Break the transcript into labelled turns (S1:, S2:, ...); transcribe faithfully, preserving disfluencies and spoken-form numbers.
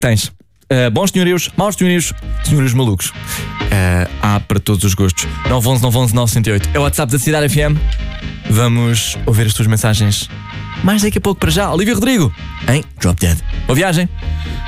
S1: Tens uh, bons senhorios, maus senhorios, senhorios malucos. Uh, há para todos os gostos. nove um um nove um um nove zero oito. É o WhatsApp da Cidade F M. Vamos ouvir as tuas mensagens mais daqui a pouco. Para já, Olivia Rodrigo em Drop Dead. Boa viagem.